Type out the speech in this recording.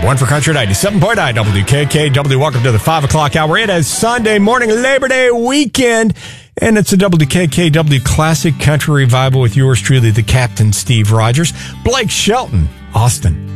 One for Country 97.9 WKKW. Welcome to the 5 o'clock hour. It is Sunday morning, Labor Day weekend, and it's a WKKW Classic Country Revival with yours truly, the Captain Steve Rogers. Blake Shelton, Austin,